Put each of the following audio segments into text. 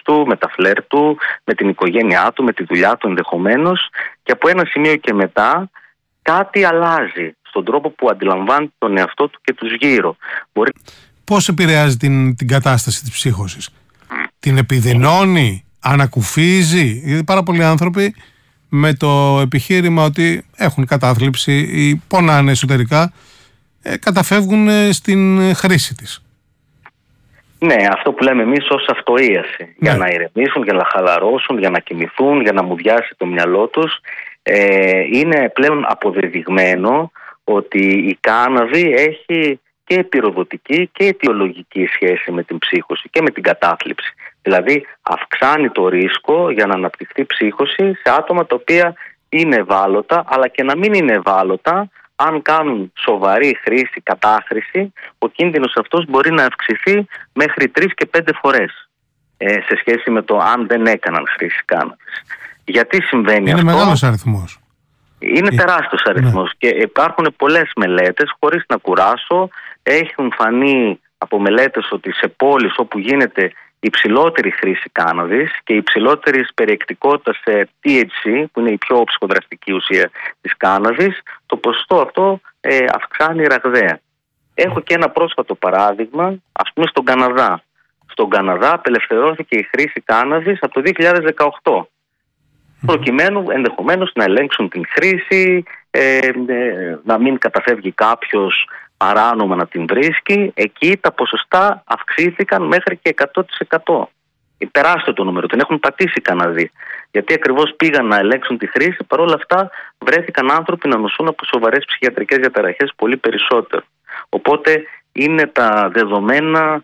του, με τα φλερ του, με την οικογένειά του, με τη δουλειά του ενδεχομένως, και από ένα σημείο και μετά κάτι αλλάζει στον τρόπο που αντιλαμβάνει τον εαυτό του και τους γύρω. Πώς επηρεάζει την κατάσταση της ψύχωσης? Την επιδεινώνει, ανακουφίζει? Γιατί πάρα πολλοί άνθρωποι με το επιχείρημα ότι έχουν κατάθλιψη ή πονάνε εσωτερικά, καταφεύγουν στην χρήση της. Ναι, αυτό που λέμε εμείς ως αυτοίαση. Για να ηρεμήσουν, για να χαλαρώσουν, για να κοιμηθούν, για να μουδιάσει το μυαλό τους. Είναι πλέον αποδεδειγμένο ότι η κάναβη έχει και επιρροδοτική και αιτιολογική σχέση με την ψύχωση και με την κατάθλιψη. Δηλαδή αυξάνει το ρίσκο για να αναπτυχθεί ψύχωση σε άτομα τα οποία είναι ευάλωτα, αλλά και να μην είναι ευάλωτα. Αν κάνουν σοβαρή χρήση, κατάχρηση, ο κίνδυνος αυτός μπορεί να αυξηθεί μέχρι 3 και 5 φορές σε σχέση με το αν δεν έκαναν χρήση κάναβης. Γιατί συμβαίνει αυτό? Είναι μεγάλος αριθμός. Είναι τεράστιος αριθμός, και υπάρχουν πολλές μελέτες, χωρίς να κουράσω. Έχουν φανεί από μελέτες ότι σε πόλεις όπου γίνεται υψηλότερη χρήση κάναβης και υψηλότερη περιεκτικότητα σε THC, που είναι η πιο ψυχοδραστική ουσία της κάναβης, το ποσοστό αυτό αυξάνει ραγδαία. Έχω και ένα πρόσφατο παράδειγμα, ας πούμε στον Καναδά. Στον Καναδά απελευθερώθηκε η χρήση κάναβης από το 2018. Προκειμένου ενδεχομένως να ελέγξουν την χρήση, να μην καταφεύγει κάποιος παράνομα να την βρίσκει. Εκεί τα ποσοστά αυξήθηκαν μέχρι και 100%. Τεράστιο το νούμερο, την έχουν πατήσει οι Καναδοί. Γιατί ακριβώς πήγαν να ελέγξουν τη χρήση, παρόλα αυτά βρέθηκαν άνθρωποι να νοσούν από σοβαρές ψυχιατρικές διαταραχές πολύ περισσότερο. Οπότε είναι τα δεδομένα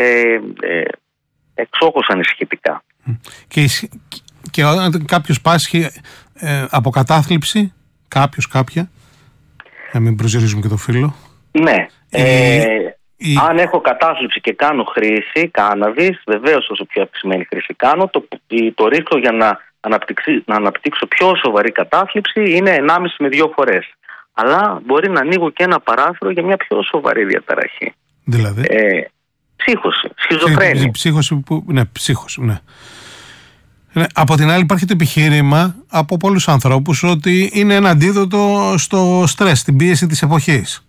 εξόχως ανησυχητικά. Και όταν κάποιος πάσχει από κατάθλιψη, κάποια, να μην προσδιορίζουμε και το φύλο. Ναι. Αν έχω κατάθλιψη και κάνω χρήση κάναβης, βεβαίως όσο πιο αυξημένη χρήση κάνω, το ρίσκο για να αναπτύξω πιο σοβαρή κατάθλιψη είναι 1,5 με 2 φορές. Αλλά μπορεί να ανοίγω και ένα παράθυρο για μια πιο σοβαρή διαταραχή. Δηλαδή? Ψύχωση, σχιζοφρένεια. Ψύχωση, ναι. Από την άλλη υπάρχει το επιχείρημα από πολλούς ανθρώπους ότι είναι ένα αντίδοτο στο στρες, στην πίεση της εποχής.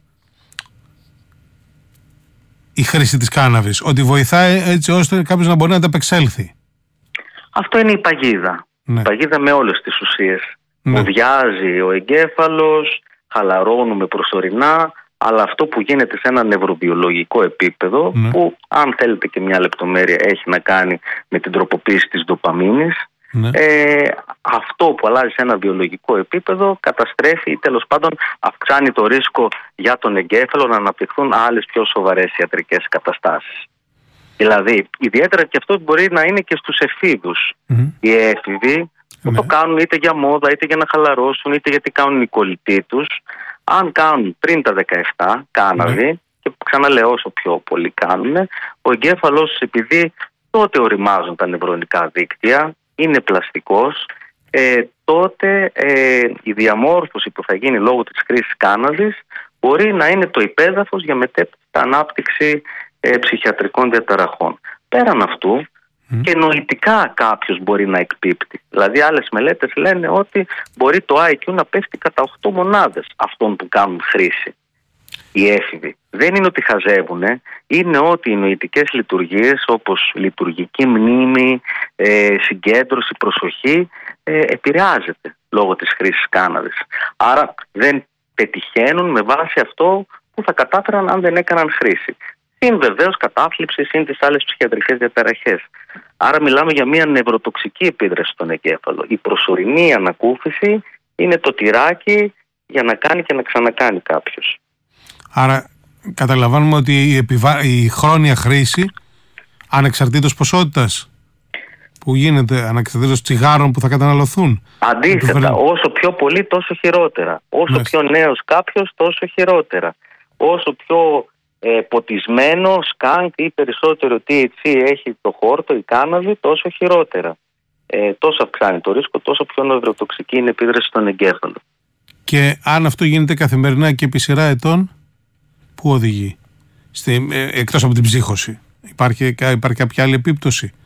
Η χρήση της κάναβης, ότι βοηθάει έτσι ώστε κάποιος να μπορεί να ανταπεξέλθει. Αυτό είναι η παγίδα. Ναι. Η παγίδα με όλες τις ουσίες. Ναι. Μουδιάζει ο εγκέφαλος, χαλαρώνουμε προσωρινά, αλλά αυτό που γίνεται σε ένα νευροβιολογικό επίπεδο, ναι, που αν θέλετε και μια λεπτομέρεια έχει να κάνει με την τροποποίηση της ντοπαμίνης, ναι, αυτό που αλλάζει σε ένα βιολογικό επίπεδο καταστρέφει ή τέλος πάντων αυξάνει το ρίσκο για τον εγκέφαλο να αναπτυχθούν άλλες πιο σοβαρές ιατρικές καταστάσεις. Δηλαδή, ιδιαίτερα και αυτό μπορεί να είναι και στους εφήβους. Οι έφηβοι που το κάνουν είτε για μόδα, είτε για να χαλαρώσουν, είτε γιατί κάνουν η κολλητή τους. Αν κάνουν πριν τα 17 κάναβη, και ξαναλέω όσο πιο πολύ κάνουν, ο εγκέφαλος, επειδή τότε οριμάζουν τα νευρονικά δίκτυα, είναι πλαστικός, τότε η διαμόρφωση που θα γίνει λόγω της χρήσης κάναβης μπορεί να είναι το υπέδαφος για μετέπειτα ανάπτυξη ψυχιατρικών διαταραχών. Πέραν αυτού, και νοητικά κάποιος μπορεί να εκπίπτει. Δηλαδή άλλες μελέτες λένε ότι μπορεί το IQ να πέφτει κατά 8 μονάδες αυτών που κάνουν χρήση. Οι έφηβοι δεν είναι ότι χαζεύουν, είναι ότι οι νοητικές λειτουργίες όπως λειτουργική μνήμη, συγκέντρωση, προσοχή επηρεάζεται λόγω της χρήσης κάναβης. Άρα δεν πετυχαίνουν με βάση αυτό που θα κατάφεραν αν δεν έκαναν χρήση. Συν βεβαίως κατάθλιψη, συν τις άλλες ψυχιατρικές διαταραχές. Άρα μιλάμε για μια νευροτοξική επίδραση στον εγκέφαλο. Η προσωρινή ανακούφιση είναι το τυράκι για να κάνει και να ξανακάνει κάποιος. Άρα καταλαβαίνουμε ότι η χρόνια χρήση, ανεξαρτήτως ποσότητας που γίνεται, ανεξαρτήτως τσιγάρων που θα καταναλωθούν. Αντίθετα, όσο πιο πολύ τόσο χειρότερα. Όσο πιο νέος κάποιος τόσο χειρότερα. Όσο πιο ποτισμένο, σκάνκ ή περισσότερο THC έχει το χόρτο, η κάναβη, τόσο χειρότερα. Τόσο αυξάνει το ρίσκο, τόσο πιο νευροτοξική είναι η επίδραση στον εγκέφαλο. Και αν αυτό γίνεται καθημερινά και επί σειρά ετών, πού οδηγεί? Εκτός από την ψύχωση, υπάρχει κάποια άλλη επίπτωση?